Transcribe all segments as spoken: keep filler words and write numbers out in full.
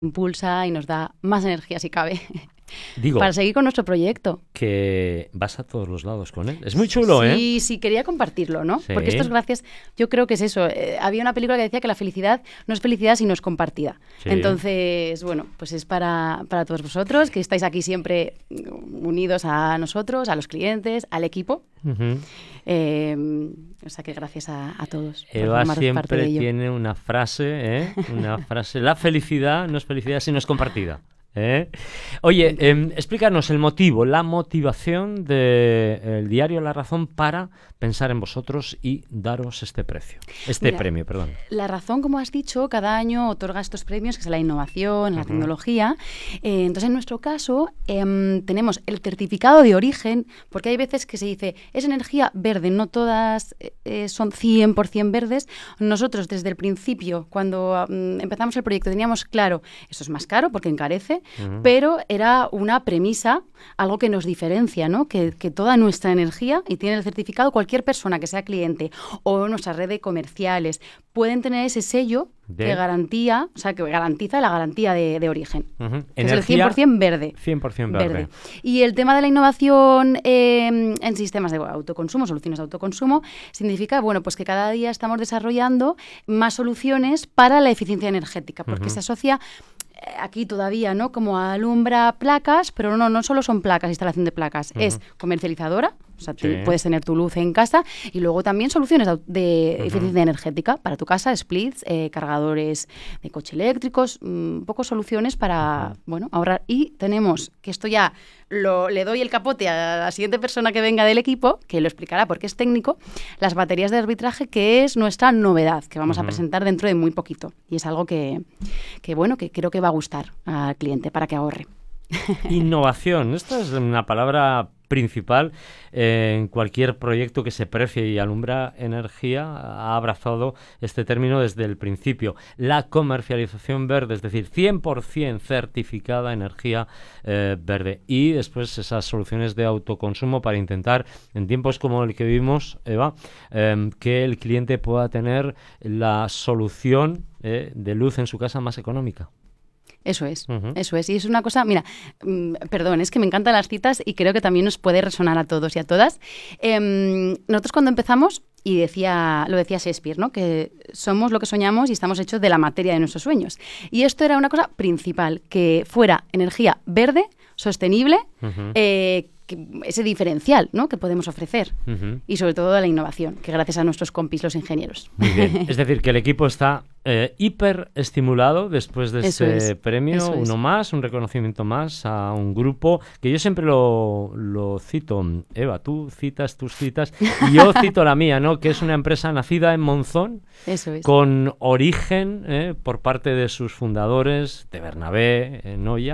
impulsa y nos da más energía si cabe. Digo, para seguir con nuestro proyecto. Que vas a todos los lados con él. Es muy chulo, sí, ¿eh? Sí, sí, quería compartirlo, ¿no? Sí. Porque esto es gracias, yo creo que es eso. Eh, había una película que decía que la felicidad no es felicidad, sino es compartida. Sí. Entonces, bueno, pues es para, para todos vosotros, que estáis aquí siempre unidos a nosotros, a los clientes, al equipo. Uh-huh. Eh, o sea que gracias a, a todos. Eva siempre tiene una frase, ¿eh? Una frase. La felicidad no es felicidad, sino es compartida. ¿Eh? Oye, eh, explícanos el motivo, la motivación del diario La Razón para pensar en vosotros y daros este precio, este Mira, premio, perdón. La Razón, como has dicho, cada año otorga estos premios, que es la innovación, la uh-huh. tecnología. Eh, entonces, en nuestro caso, eh, tenemos el certificado de origen, porque hay veces que se dice, es energía verde, no todas eh, son cien por ciento verdes. Nosotros, desde el principio, cuando um, empezamos el proyecto, teníamos claro, eso es más caro porque encarece, Uh-huh. pero era una premisa, algo que nos diferencia, ¿no? Que, que toda nuestra energía, y tiene el certificado, cualquier persona que sea cliente o nuestra red de comerciales, pueden tener ese sello de que garantía, o sea, que garantiza la garantía de, de origen. Uh-huh. Que es el cien por ciento verde. cien por ciento verde. verde. Y el tema de la innovación eh, en sistemas de autoconsumo, soluciones de autoconsumo, significa, bueno, pues que cada día estamos desarrollando más soluciones para la eficiencia energética, porque uh-huh. se asocia aquí todavía, ¿no? Como alumbra placas, pero no, no solo son placas, instalación de placas, uh-huh. es comercializadora, o sea, sí. puedes tener tu luz en casa, y luego también soluciones de, de uh-huh. eficiencia energética para tu casa, splits, eh, cargadores de coche eléctricos, un poco soluciones para, uh-huh. bueno, ahorrar. Y tenemos, que esto ya lo, le doy el capote a la siguiente persona que venga del equipo, que lo explicará porque es técnico, las baterías de arbitraje, que es nuestra novedad, que vamos uh-huh. a presentar dentro de muy poquito. Y es algo que, que, bueno, que creo que va a gustar al cliente para que ahorre. Innovación, esta es una palabra principal eh, en cualquier proyecto que se precie y alumbra energía. Ha abrazado este término desde el principio. La comercialización verde, es decir, cien por ciento certificada energía eh, verde. Y después esas soluciones de autoconsumo para intentar, en tiempos como el que vivimos, Eva, eh, que el cliente pueda tener la solución eh, de luz en su casa más económica. Eso es, uh-huh. eso es. Y es una cosa, mira, mmm, perdón, es que me encantan las citas y creo que también nos puede resonar a todos y a todas. Eh, nosotros cuando empezamos, y decía, lo decía Shakespeare, ¿no? Que somos lo que soñamos y estamos hechos de la materia de nuestros sueños. Y esto era una cosa principal, que fuera energía verde, sostenible, uh-huh. eh, que, ese diferencial, ¿no? que podemos ofrecer. Uh-huh. Y sobre todo la innovación, que gracias a nuestros compis, los ingenieros. Muy bien. Es decir, que el equipo está eh, hiper estimulado después de eso este es, premio, uno es. más, un reconocimiento más a un grupo que yo siempre lo, lo cito. Eva, tú citas tus citas y yo cito la mía, ¿no? Que es una empresa nacida en Monzón, eso es. con origen eh, por parte de sus fundadores, de Bernabé, eh, Noya,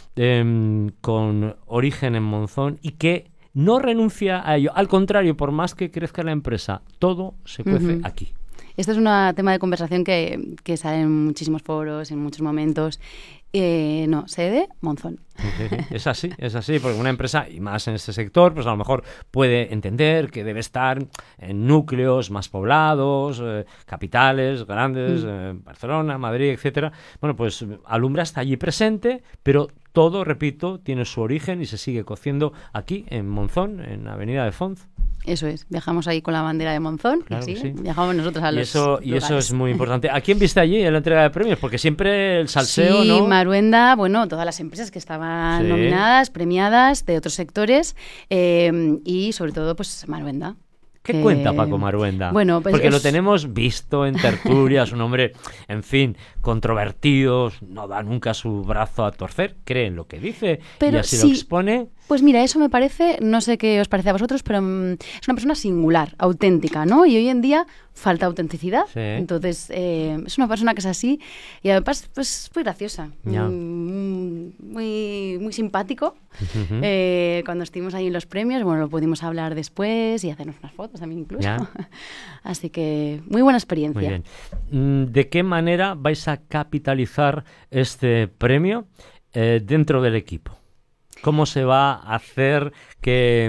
eh, con origen en Monzón y que no renuncia a ello. Al contrario, por más que crezca la empresa, todo se cuece uh-huh. aquí. Este es un tema de conversación que, que sale en muchísimos foros, en muchos momentos. Eh, no, sede Monzón. Sí, sí, es así, es así, porque una empresa, y más en este sector, pues a lo mejor puede entender que debe estar en núcleos más poblados, eh, capitales grandes, mm. eh, Barcelona, Madrid, etcétera. Bueno, pues Alumbra está allí presente, pero todo, repito, tiene su origen y se sigue cociendo aquí, en Monzón, en Avenida de Fonz. Eso es, viajamos ahí con la bandera de Monzón, claro y así, sí. viajamos nosotros a y los eso, lugares. Y eso es muy importante. ¿A quién viste allí en la entrega de premios? Porque siempre el salseo, sí, ¿no? Sí, Maruenda, bueno, todas las empresas que estaban sí. nominadas, premiadas, de otros sectores, eh, y sobre todo, pues, Maruenda. ¿Qué que... cuenta Paco Maruenda? Bueno, pues porque es... lo tenemos visto en tertulias, un hombre, en fin, controvertido, no da nunca su brazo a torcer, cree en lo que dice pero y así sí. lo expone. Pues mira, eso me parece, no sé qué os parece a vosotros, pero um, es una persona singular, auténtica, ¿no? Y hoy en día falta autenticidad. Sí. Entonces, eh, es una persona que es así y además, pues, muy graciosa, yeah. muy, muy, muy simpático. Uh-huh. Eh, cuando estuvimos ahí en los premios, bueno, lo pudimos hablar después y hacernos unas fotos también incluso. Yeah. Así que, muy buena experiencia. Muy bien. ¿De qué manera vais a capitalizar este premio eh, dentro del equipo? ¿Cómo se va a hacer que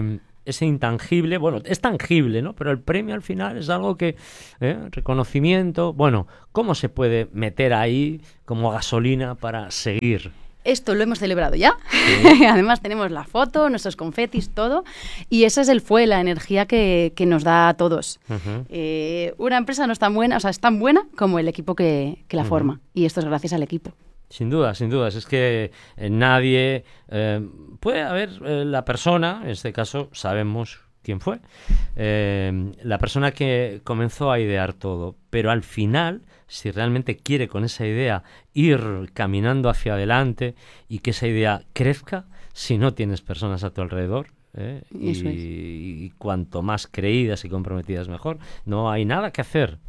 ese intangible, bueno, es tangible, ¿no? Pero el premio al final es algo que, ¿eh? Reconocimiento, bueno, ¿cómo se puede meter ahí como gasolina para seguir? Esto lo hemos celebrado ya. Sí. Además tenemos la foto, nuestros confetis, todo. Y esa es el fue, la energía que, que nos da a todos. Uh-huh. Eh, una empresa no es tan buena, o sea, es tan buena como el equipo que, que la uh-huh. forma. Y esto es gracias al equipo. Sin duda, sin dudas. Es que eh, nadie... Eh, puede haber eh, la persona, en este caso sabemos quién fue, eh, la persona que comenzó a idear todo, pero al final, si realmente quiere con esa idea ir caminando hacia adelante y que esa idea crezca, si no tienes personas a tu alrededor, ¿eh? y, Eso es. y cuanto más creídas y comprometidas mejor, no hay nada que hacer.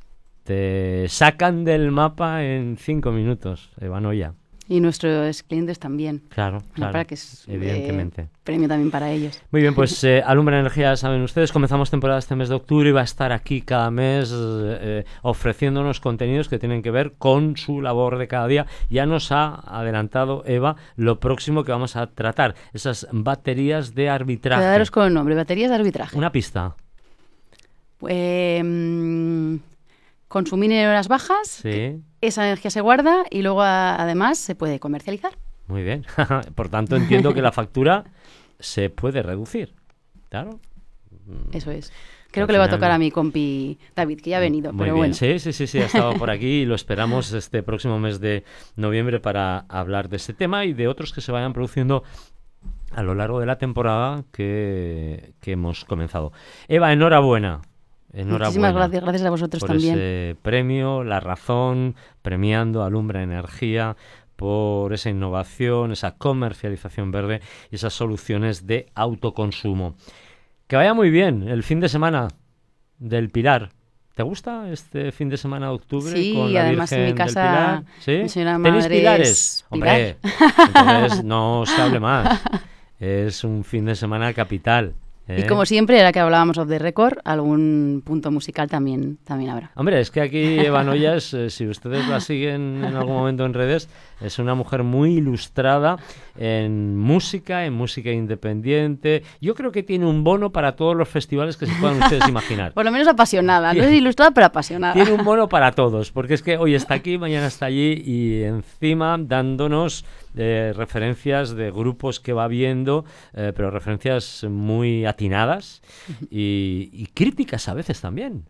Te sacan del mapa en cinco minutos, Eva Noya. Y nuestros clientes también. Claro, claro. Para que es, evidentemente. Eh, premio también para ellos. Muy bien, pues eh, Alumbra Energía, saben ustedes, comenzamos temporada este mes de octubre y va a estar aquí cada mes eh, ofreciéndonos contenidos que tienen que ver con su labor de cada día. Ya nos ha adelantado Eva lo próximo que vamos a tratar, esas baterías de arbitraje. Quedaros con el nombre, baterías de arbitraje. Una pista. Eh, mmm, consumir en horas bajas. Sí. Esa energía se guarda y luego a, además se puede comercializar. Muy bien. Por tanto, entiendo que la factura se puede reducir. Claro. Eso es. Creo que le va a tocar a mi compi David, que ya ha venido. Muy pero bien. Bueno. Sí, sí, sí, sí, ha estado por aquí y lo esperamos este próximo mes de noviembre para hablar de este tema y de otros que se vayan produciendo a lo largo de la temporada que, que hemos comenzado. Eva, enhorabuena. Enhorabuena. Muchísimas gracias, gracias a vosotros por también. Ese premio, La Razón, premiando Alumbra Energía por esa innovación, esa comercialización verde y esas soluciones de autoconsumo. Que vaya muy bien el fin de semana del Pilar. ¿Te gusta este fin de semana de octubre? Sí, con la además Virgen en mi casa del Pilar? ¿Sí? ¿Tenéis pilares? Pilar. Hombre, entonces no se hable más. Es un fin de semana capital. ¿Eh? Y como siempre, ahora que hablábamos of the record, algún punto musical también, también habrá. Hombre, es que aquí Eva Noya, es, eh, si ustedes la siguen en algún momento en redes, es una mujer muy ilustrada en música, en música independiente. Yo creo que tiene un bono para todos los festivales que se puedan ustedes imaginar. Por lo menos apasionada, no es ilustrada, pero apasionada. Tiene un bono para todos, porque es que hoy está aquí, mañana está allí y encima dándonos eh, referencias de grupos que va viendo, eh, pero referencias muy atinadas y, y críticas a veces también.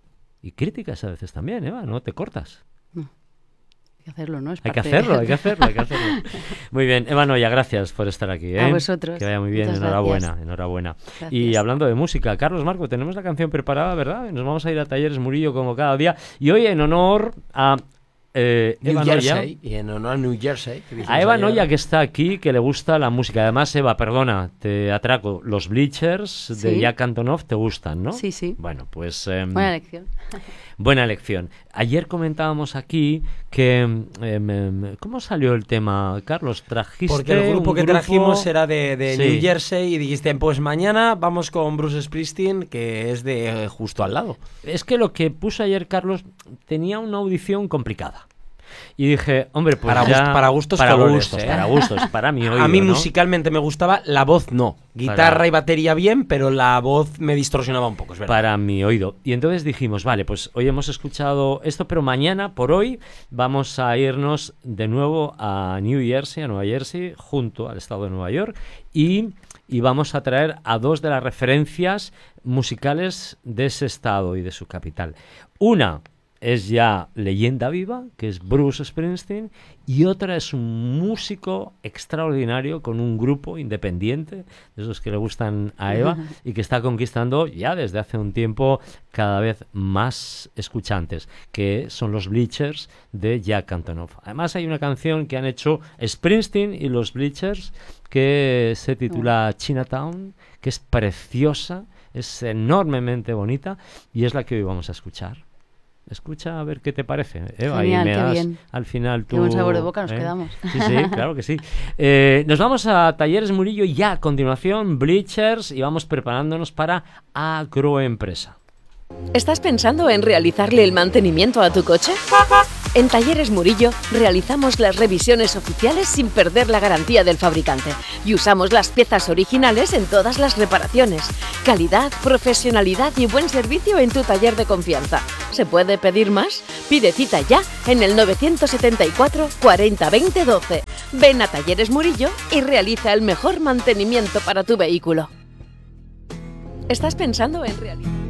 Y críticas a veces también, Eva, no te cortas. No. Hay que hacerlo, ¿no? Es hay que parte hacerlo, de... hay que hacerlo, hay que hacerlo. Muy bien, Eva Noya, gracias por estar aquí. ¿eh? A vosotros. Que vaya muy bien, Muchas enhorabuena, gracias. enhorabuena. Gracias. Y hablando de música, Carlos Marco, tenemos la canción preparada, ¿verdad? Nos vamos a ir a Talleres Murillo como cada día. Y hoy en honor a eh, New Eva Jersey, Noya, y en honor a New Jersey. Que a Eva ayer. Noya, que está aquí, que le gusta la música. Además, Eva, perdona, te atraco. Los Bleachers de Sí. Jack Antonoff te gustan, ¿no? Sí, sí. Bueno, pues... Eh, Buena elección. Buena elección. Ayer comentábamos aquí que... Eh, me- ¿Cómo salió el tema, Carlos? ¿Trajiste Porque el grupo un que grupo- trajimos era de, de Sí. New Jersey y dijiste, pues mañana vamos con Bruce Springsteen, que es de eh, justo al lado. Es que lo que puso ayer Carlos tenía una audición complicada. Y dije, hombre, pues Para ya... gust- para gustos para colores, gustos, ¿eh? para gustos, para mi oído, a mí ¿no? musicalmente me gustaba, la voz no. Guitarra Para- y batería bien, pero la voz me distorsionaba un poco, es verdad. Para mi oído. Y entonces dijimos, vale, pues hoy hemos escuchado esto, pero mañana, por hoy, vamos a irnos de nuevo a New Jersey, a Nueva Jersey, junto al estado de Nueva York, y, y vamos a traer a dos de las referencias musicales de ese estado y de su capital. Una es ya leyenda viva, que es Bruce Springsteen, y otra es un músico extraordinario con un grupo independiente, de esos que le gustan a Eva, y que está conquistando ya desde hace un tiempo cada vez más escuchantes, que son los Bleachers de Jack Antonoff. Además hay una canción que han hecho Springsteen y los Bleachers que se titula Chinatown, que es preciosa, es enormemente bonita y es la que hoy vamos a escuchar. Escucha a ver qué te parece, Eva, Genial, y me qué das bien. al final tú... Qué buen sabor de boca nos ¿eh? quedamos. Sí, sí, claro que sí. Eh, nos vamos a Talleres Murillo y ya a continuación Bleachers y vamos preparándonos para Agroempresa. ¿Estás pensando en realizarle el mantenimiento a tu coche? En Talleres Murillo realizamos las revisiones oficiales sin perder la garantía del fabricante y usamos las piezas originales en todas las reparaciones. Calidad, profesionalidad y buen servicio en tu taller de confianza. ¿Se puede pedir más? Pide cita ya en el novecientos setenta y cuatro cuarenta veinte doce. Ven a Talleres Murillo y realiza el mejor mantenimiento para tu vehículo. ¿Estás pensando en realizar?